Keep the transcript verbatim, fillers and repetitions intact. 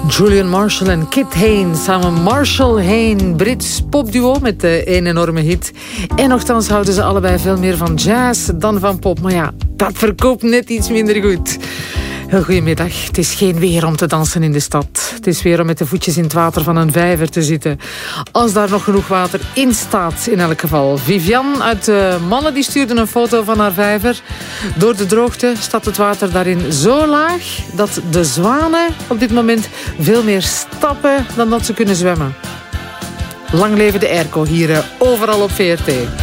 Julian Marshall en Kit Hain. Samen Marshall Hain, Brits popduo met de een enorme hit. En nochtans houden ze allebei veel meer van jazz dan van pop. Maar ja, dat verkoopt net iets minder goed. Heel goedemiddag. Het is geen weer om te dansen in de stad. Het is weer om met de voetjes in het water van een vijver te zitten. Als daar nog genoeg water in staat, in elk geval. Vivian uit uh, Mannen die stuurde een foto van haar vijver. Door de droogte staat het water daarin zo laag dat de zwanen op dit moment veel meer stappen dan dat ze kunnen zwemmen. Lang leven de airco hier uh, overal op V R T.